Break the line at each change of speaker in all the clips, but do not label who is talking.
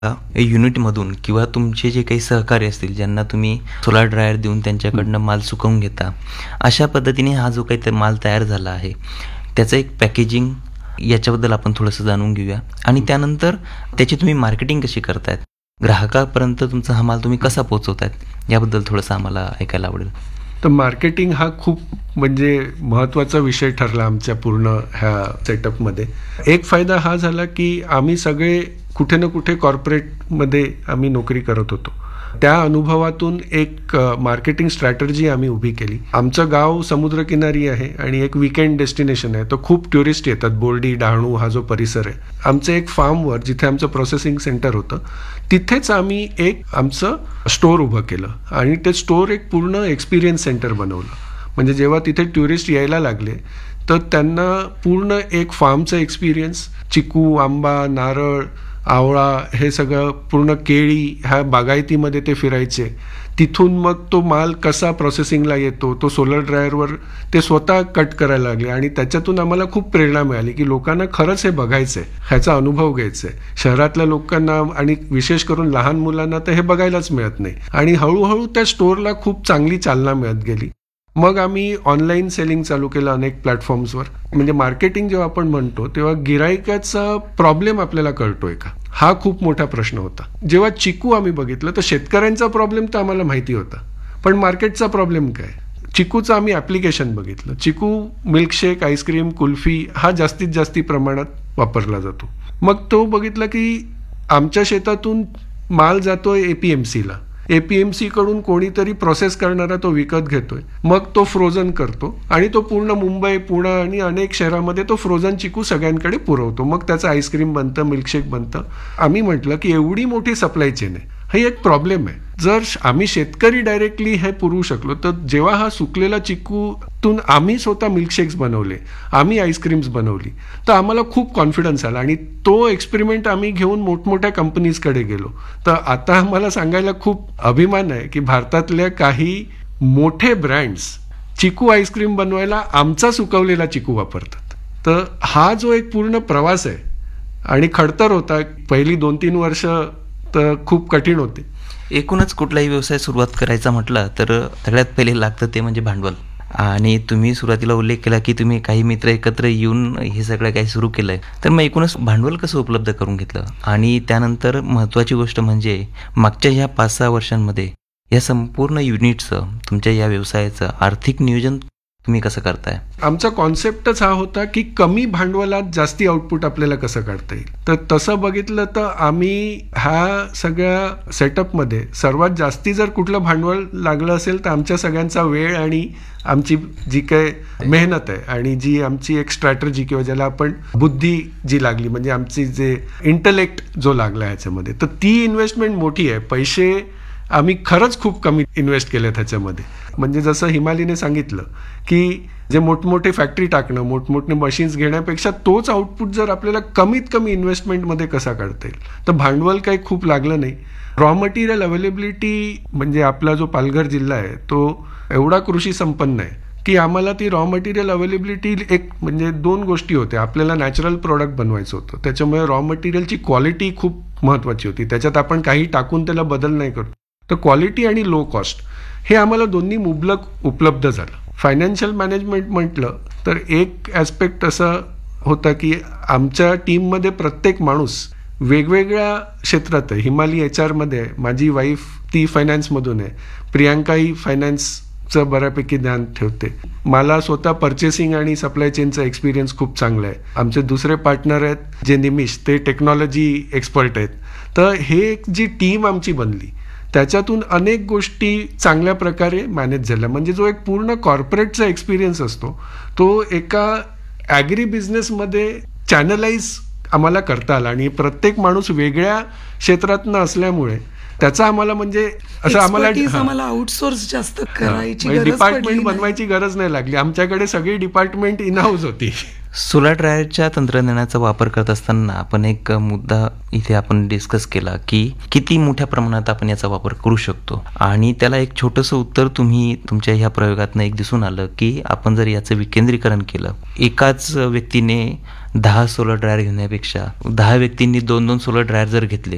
युनिटमधून किंवा तुमचे जे काही सहकारी असतील ज्यांना तुम्ही सोलार ड्रायर देऊन त्यांच्याकडनं माल सुकवून घेता, अशा पद्धतीने हा जो काही माल तयार झाला आहे त्याचं एक पॅकेजिंग याच्याबद्दल आपण थोडंसं जाणून घेऊया. आणि त्यानंतर त्याची तुम्ही मार्केटिंग कशी करतायत, ग्राहकापर्यंत तुमचा हा माल तुम्ही कसा पोहोचवतायत याबद्दल थोडंसं आम्हाला ऐकायला आवडेल.
तर मार्केटिंग हा खूप म्हणजे महत्त्वाचा विषय ठरला आमच्या पूर्ण ह्या सेटअपमध्ये. एक फायदा हा झाला की आम्ही सगळे कुठे ना कुठे कॉर्पोरेटमध्ये आम्ही नोकरी करत होतो. त्या अनुभवातून एक मार्केटिंग स्ट्रॅटर्जी आम्ही उभी केली. आमचं गाव समुद्रकिनारी आहे आणि एक विकेंड डेस्टिनेशन आहे, तर खूप टुरिस्ट येतात. बोर्डी, डहाणू हा जो परिसर आहे, आमचं एक फार्मवर जिथे आमचं प्रोसेसिंग सेंटर होतं तिथेच आम्ही एक आमचं स्टोअर उभं केलं आणि ते स्टोअर एक पूर्ण एक्सपिरियन्स सेंटर बनवलं. म्हणजे जेव्हा तिथे टुरिस्ट यायला लागले तर त्यांना पूर्ण एक फार्मचं एक्सपिरियन्स, चिकू, आंबा, नारळ, आवळा हे सगळं, पूर्ण केळी, ह्या बागायतीमध्ये ते फिरायचे. तिथून मग तो माल कसा प्रोसेसिंगला येतो तो सोलर ड्रायरवर ते स्वतः कट करायला लागले. आणि त्याच्यातून आम्हाला खूप प्रेरणा मिळाली की लोकांना खरंच हे बघायचं आहे, ह्याचा अनुभव घ्यायचा आहे. शहरातल्या लोकांना आणि विशेष करून लहान मुलांना तर हे बघायलाच मिळत नाही. आणि हळूहळू त्या स्टोअरला खूप चांगली चालना मिळत गेली. मग आम्ही ऑनलाईन सेलिंग चालू केलं अनेक प्लॅटफॉर्म्सवर. म्हणजे मार्केटिंग जेव्हा आपण म्हणतो तेव्हा गिराईकाचा प्रॉब्लेम आपल्याला कळतोय का, हा खूप मोठा प्रश्न होता. जेव्हा चिकू आम्ही बघितलं तर शेतकऱ्यांचा प्रॉब्लेम तर आम्हाला माहिती होता, पण मार्केटचा प्रॉब्लेम काय. चिकूचं आम्ही ॲप्लिकेशन बघितलं. चिकू मिल्कशेक, आईस्क्रीम, कुल्फी हा जास्तीत जास्त प्रमाणात वापरला जातो. मग तो बघितला की आमच्या शेतातून माल जातोय APMCला. APMC कडून कोणीतरी प्रोसेस करणारा तो विकत घेतोय, मग तो फ्रोझन करतो आणि तो पूर्ण मुंबई, पुणे आणि अनेक शहरामध्ये तो फ्रोझन चिकू सगळ्यांकडे पुरवतो. मग त्याचं आईस्क्रीम बनतं, मिल्कशेक बनतं. आम्ही म्हटलं की एवढी मोठी सप्लाय चेन आहे, ही एक प्रॉब्लेम आहे. जर आम्ही शेतकरी डायरेक्टली हे पुरवू शकलो तर जेव्हा हा सुकलेला चिकूतून आम्ही स्वतः मिल्कशेक्स बनवले, आम्ही आईस्क्रीम्स बनवली, तर आम्हाला खूप कॉन्फिडन्स आला आणि तो एक्सपेरिमेंट आम्ही घेऊन मोठमोठ्या कंपनीजकडे गेलो. तर आता आम्हाला सांगायला खूप अभिमान आहे की भारतातल्या काही मोठे ब्रँड्स चिकू आईस्क्रीम बनवायला आमचा सुकवलेला चिकू वापरतात. तर हा जो एक पूर्ण प्रवास आहे आणि खडतर होता. पहिली 2-3 वर्ष तर खूप कठीण होते.
एकूणच कुठलाही व्यवसाय सुरुवात करायचा म्हटलं तर सगळ्यात पहिले लागतं ते म्हणजे भांडवल. आणि तुम्ही सुरुवातीला उल्लेख केला की तुम्ही काही मित्र एकत्र येऊन हे सगळं काही सुरू केलंय, तर मग एकूणच भांडवल कसं उपलब्ध करून घेतलं. आणि त्यानंतर महत्त्वाची गोष्ट म्हणजे मागच्या ह्या 5-6 वर्षांमध्ये या संपूर्ण युनिटचं, तुमच्या या व्यवसायाचं आर्थिक नियोजन तुम्ही कसं करताय.
आमचा कॉन्सेप्टच हा होता की कमी भांडवलात जास्ती आउटपुट आपल्याला कसं काढता येईल. तर तसं बघितलं तर आम्ही ह्या सगळ्या सेटअपमध्ये सर्वात जास्ती जर कुठलं भांडवल लागलं असेल तर आमच्या सगळ्यांचा वेळ आणि आमची जी काय मेहनत आहे आणि जी आमची एक स्ट्रॅटर्जी किंवा ज्याला आपण बुद्धी जी लागली, म्हणजे आमची जे इंटलेक्ट जो लागला ह्याच्यामध्ये, तर ती इन्व्हेस्टमेंट मोठी आहे. पैसे आम्ही खरंच खूप कमी इन्व्हेस्ट केले त्याच्यामध्ये. म्हणजे जसं हिमालीने सांगितलं की जे मोठमोठे फॅक्टरी टाकणं, मोठमोठे मशीन्स घेण्यापेक्षा तोच आउटपुट जर आपल्याला कमीत कमी इन्व्हेस्टमेंटमध्ये कसा काढता येईल, तर भांडवल काही खूप लागलं नाही. रॉ मटेरियल अवेलेबिलिटी, म्हणजे आपला जो पालघर जिल्हा आहे तो एवढा कृषी संपन्न आहे की आम्हाला ती रॉ मटेरियल अवेलेबिलिटी एक म्हणजे 2 गोष्टी होत्या. आपल्याला नॅचरल प्रोडक्ट बनवायचं होतं, त्याच्यामुळे रॉ मटेरियलची क्वालिटी खूप महत्त्वाची होती. त्याच्यात आपण काही टाकून त्याला बदल नाही करतो. तर क्वालिटी आणि लो कॉस्ट हे आम्हाला दोन्ही मुबलक उपलब्ध झालं. फायनान्शियल मॅनेजमेंट म्हटलं तर एक ॲस्पेक्ट असं होता की आमच्या टीममध्ये प्रत्येक माणूस वेगवेगळ्या क्षेत्रात आहे. हिमाली HR आहे, माझी वाईफ ती फायनान्समधून आहे, प्रियांकाही फायनान्सचं बऱ्यापैकी ज्ञान ठेवते, मला स्वतः पर्चेसिंग आणि सप्लाय चेनचा एक्सपिरियन्स खूप चांगला आहे. आमचे दुसरे पार्टनर आहेत जे निमिष, ते टेक्नॉलॉजी एक्सपर्ट आहेत. तर हे जी टीम आमची बनली त्याच्यातून अनेक गोष्टी चांगल्या प्रकारे मॅनेज झाल्या. म्हणजे जो एक पूर्ण कॉर्पोरेटचा एक्सपिरियन्स असतो तो एका ॲग्री बिझनेसमध्ये चॅनलाइज आम्हाला करता आला. आणि प्रत्येक माणूस वेगळ्या क्षेत्रातनं असल्यामुळे त्याचा आम्हाला म्हणजे असं
आम्हाला आउटसोर्स जास्त करायची
डिपार्टमेंट बनवायची गरज नाही लागली. आमच्याकडे सगळी डिपार्टमेंट इन हाऊस होती.
सोलार ड्रायरच्या तंत्रज्ञानाचा वापर करत असताना आपण एक मुद्दा इथे आपण डिस्कस केला की किती मोठ्या प्रमाणात आपण याचा वापर करू शकतो. आणि त्याला एक छोटंसं उत्तर तुम्ही तुमच्या ह्या प्रयोगातनं एक दिसून आलं की आपण जर याचं विकेंद्रीकरण केलं, एकाच व्यक्तीने 10 सोलर ड्रायर घेण्यापेक्षा 10 व्यक्तींनी 2-2 सोलर ड्रायर जर घेतले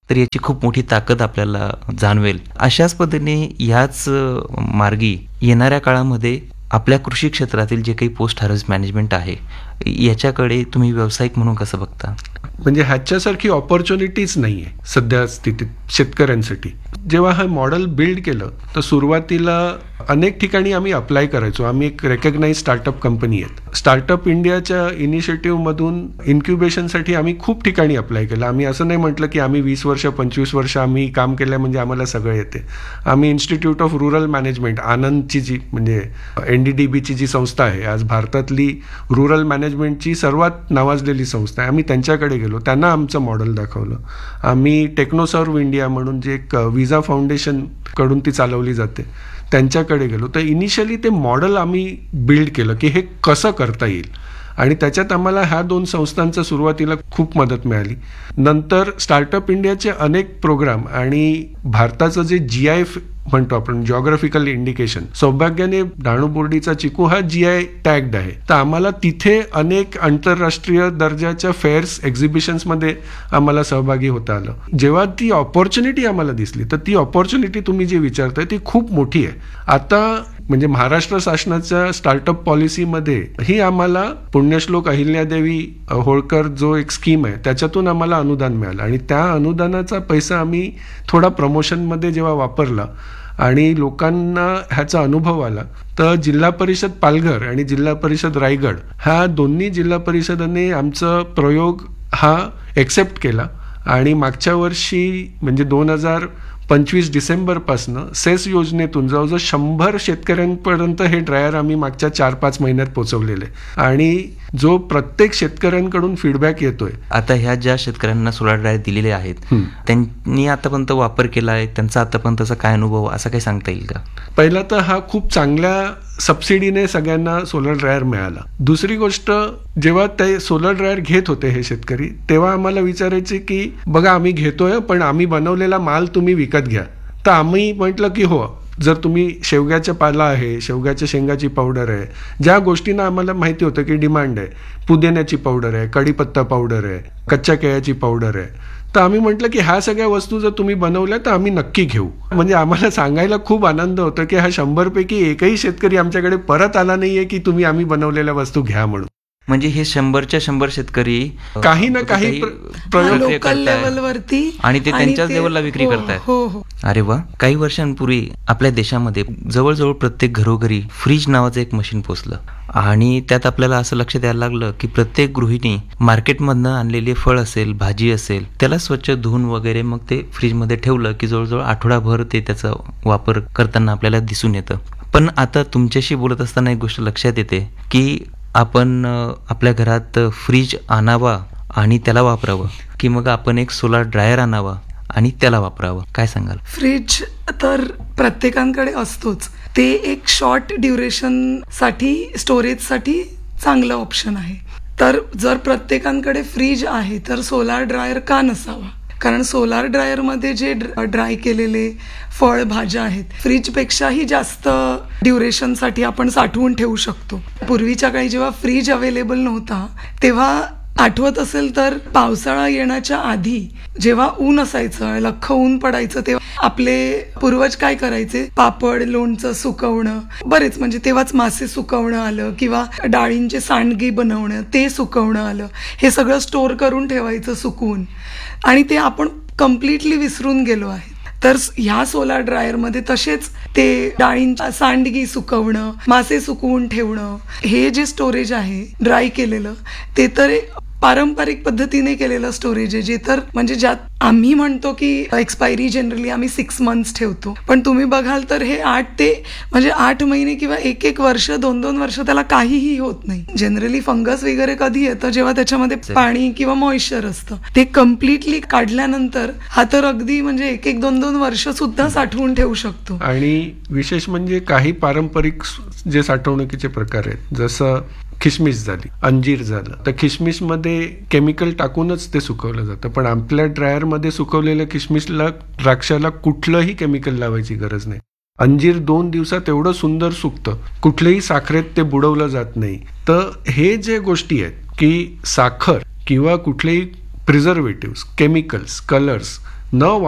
तर याची खूप मोठी ताकद आपल्याला जाणवेल. अशाच पद्धतीने याच मार्गी येणाऱ्या काळामध्ये आपल्या कृषी क्षेत्रातील जे काही पोस्ट हार्वेस्ट मॅनेजमेंट आहे याच्याकडे तुम्ही व्यावसायिक म्हणून कसं बघता?
म्हणजे ह्याच्यासारखी ऑपॉर्च्युनिटीज नाही आहे सध्या स्थितीत शेतकऱ्यांसाठी. जेव्हा हे मॉडेल बिल्ड केलं तर सुरुवातीला अनेक ठिकाणी आम्ही अप्लाय करायचो. आम्ही एक रेकग्नाइज स्टार्टअप कंपनी आहेत. स्टार्टअप इंडियाच्या इनिशिएटिव्हमधून इन्क्युबेशनसाठी आम्ही खूप ठिकाणी अप्लाय केलं. आम्ही असं नाही म्हटलं की आम्ही 20 वर्ष 25 वर्ष आम्ही काम केलं म्हणजे आम्हाला सगळं येते. आम्ही इन्स्टिट्यूट ऑफ रुरल मॅनेजमेंट, आनंदची जी म्हणजे NDDBची जी संस्था आहे, आज भारतातली रुरल मॅनेजमेंटची सर्वात नावाजलेली संस्था आहे, आम्ही त्यांच्याकडे गेलो. त्यांना आमचं मॉडेल दाखवलं. आम्ही टेक्नोसर्व्ह इंडिया म्हणून जे एक विजा फाउंडेशन कडून ती चालवली जाते त्यांच्याकडे गेलो. तर इनिशियली ते मॉडेल आम्ही बिल्ड केलं की हे कसं करता येईल आणि त्याच्यात आम्हाला ह्या 2 संस्थांचा सुरुवातीला खूप मदत मिळाली. नंतर स्टार्टअप इंडियाचे अनेक प्रोग्राम आणि भारताचं जे GI म्हणतो आपण, जिओग्राफिकल इंडिकेशन, सौभाग्याने डहाणू-बोर्डीचा चिकू हा GI टॅग्ड आहे. तर आम्हाला तिथे अनेक आंतरराष्ट्रीय दर्जाच्या फेअर्स, एक्झिबिशन्समध्ये आम्हाला सहभागी होता आलं. जेव्हा ती ऑपॉर्च्युनिटी आम्हाला दिसली तर ती ऑपॉर्च्युनिटी तुम्ही जी विचारताय ती खूप मोठी आहे. आता म्हणजे महाराष्ट्र शासनाच्या स्टार्टअप पॉलिसीमध्ये ही आम्हाला पुण्यश्लोक अहिल्यादेवी होळकर जो एक स्कीम आहे त्याच्यातून आम्हाला अनुदान मिळालं आणि त्या अनुदानाचा पैसा आम्ही थोडा प्रमोशनमध्ये जेव्हा वापरला आणि लोकांना ह्याचा अनुभव आला तर जिल्हा परिषद पालघर आणि जिल्हा परिषद रायगड ह्या दोन्ही जिल्हा परिषदांनी आमचा प्रयोग हा एक्सेप्ट केला आणि मागच्या वर्षी म्हणजे 2025 डिसेंबरपासनं सेस योजनेतून जवळजवळ 100 शेतकऱ्यांपर्यंत हे ड्रायर आम्ही मागच्या 4-5 महिन्यात पोहोचवलेले आणि जो प्रत्येक शेतकऱ्यांकडून फीडबॅक येतोय.
आता ह्या ज्या शेतकऱ्यांना सोलार ड्रायर दिलेले आहेत त्यांनी आतापर्यंत वापर केला आहे, त्यांचा आतापर्यंतचा काय अनुभव असं काही सांगता येईल का?
पहिला तर हा खूप चांगल्या सबसिडीने सगळ्यांना सोलर ड्रायर मिळाला. दुसरी गोष्ट, जेव्हा ते सोलर ड्रायर घेत होते हे शेतकरी तेव्हा आम्हाला विचारायचे की बघा आम्ही घेतोय पण आम्ही बनवलेला माल तुम्ही विकत घ्या. तर आम्ही म्हटलं की हो, जर तुम्ही शेवग्याचा पाला आहे, शेवग्याच्या शेंगाची पावडर आहे, ज्या गोष्टींना आम्हाला माहिती होतं की डिमांड आहे, पुदिन्याची पावडर आहे, कढीपत्ता पावडर आहे, कच्च्या केळ्याची पावडर आहे, तर आम्ही म्हटलं की ह्या सगळ्या वस्तू जर तुम्ही बनवल्या तर आम्ही नक्की घेऊ. म्हणजे आम्हाला सांगायला खूप आनंद होतो की हा 100 पैकी एकही शेतकरी आमच्याकडे परत आला नाहीये की तुम्ही आम्ही बनवलेल्या वस्तू घ्या म्हणून.
म्हणजे हे 100च्या 100 शेतकरी
काही ना काही प्रयोग
लोकल लेवलवरती
आणि ते त्यांच्याच लेवलला विक्री करतायत.
हो.
अरे वा. काही वर्षांपूर्वी आपल्या देशामध्ये जवळजवळ प्रत्येक घरोघरी फ्रीज नावाचं एक मशीन पोचलं आणि त्यात आपल्याला असं लक्ष द्यायला लागलं की प्रत्येक गृहिणी मार्केटमधनं आणलेले फळ असेल, भाजी असेल, त्याला स्वच्छ धुवून वगैरे मग ते फ्रीजमध्ये ठेवलं की जवळजवळ आठवडाभर ते त्याचा वापर करताना आपल्याला दिसून येतं. पण आता तुमच्याशी बोलत असताना एक गोष्ट लक्षात येते की आपण आपल्या घरात फ्रीज आणावा आणि त्याला वापरावं की मग आपण एक सोलार ड्रायर आणावा आणि त्याला वापरावं, काय सांगाल?
फ्रीज तर प्रत्येकांकडे असतोच. ते एक शॉर्ट ड्युरेशन साठी, स्टोरेजसाठी चांगलं ऑप्शन आहे. तर जर प्रत्येकांकडे फ्रीज आहे तर सोलार ड्रायर का नसावा? कारण सोलार ड्रायरमध्ये जे ड्राय केलेले फळ भाज्या आहेत फ्रीजपेक्षाही जास्त ड्युरेशनसाठी आपण साठवून ठेवू शकतो. पूर्वीच्या काळी जेव्हा फ्रीज अवेलेबल नव्हता तेव्हा आठवत असेल तर पावसाळा येण्याच्या आधी जेव्हा ऊन असायचं, लख्ख ऊन पडायचं, तेव्हा आपले पूर्वज काय करायचे, पापड, लोणचं सुकवणं, बरेच म्हणजे तेव्हाच मासे सुकवणं आलं किंवा डाळींचे सांडगे बनवणं ते सुकवणं आलं. हे सगळं स्टोअर करून ठेवायचं सुकवून आणि ते आपण कम्प्लिटली विसरून गेलो आहे. तर ह्या सोलार ड्रायरमध्ये तसेच ते डाळींची सांडगी सुकवणं, मासे सुकवून ठेवणं, हे जे स्टोरेज आहे ड्राय केलेलं ते तर पारंपरिक पद्धतीने केलेलं स्टोरेज आहे, जे तर म्हणजे ज्यात आम्ही म्हणतो की एक्सपायरी जनरली आम्ही 6 months ठेवतो, पण तुम्ही बघाल तर हे 8 महिने किंवा 1 वर्ष 2 वर्ष त्याला काहीही होत नाही. जनरली फंगस वगैरे कधी येतं जेव्हा त्याच्यामध्ये पाणी किंवा मॉइश्चर असतं. ते कम्प्लिटली काढल्यानंतर हा तर अगदी म्हणजे 1-2 वर्ष सुद्धा साठवून ठेवू शकतो.
आणि विशेष म्हणजे काही पारंपरिक जे साठवणुकीचे प्रकार आहेत, जसं किशमिश झाली, अंजीर झालं, तर किशमिशमध्ये केमिकल टाकूनच ते सुकवलं जातं. पण आपल्या ड्रायरमध्ये सुकवलेल्या किशमिशला, द्राक्षाला कुठलंही केमिकल लावायची गरज नाही. अंजीर 2 दिवसात एवढं सुंदर सुकतं, कुठल्याही साखरेत ते बुडवलं जात नाही. तर हे जे गोष्टी आहेत की साखर किंवा कुठलेही प्रिझर्वेटिव्ह, केमिकल्स, कलर्स न